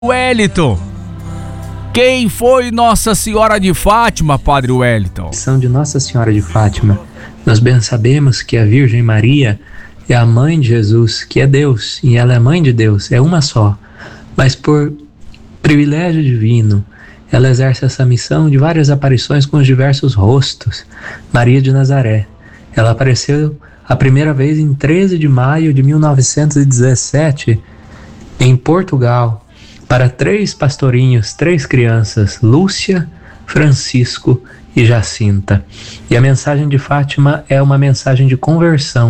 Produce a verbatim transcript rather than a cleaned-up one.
Wellington, quem foi Nossa Senhora de Fátima, Padre Wellington? São de Nossa Senhora de Fátima. Nós bem sabemos que a Virgem Maria é a mãe de Jesus, que é Deus, e ela é mãe de Deus, é uma só. Mas por privilégio divino, ela exerce essa missão de várias aparições com os diversos rostos. Maria de Nazaré, ela apareceu a primeira vez em treze de maio de mil novecentos e dezessete, em Portugal, para três pastorinhos, três crianças, Lúcia, Francisco e Jacinta. E a mensagem de Fátima é uma mensagem de conversão.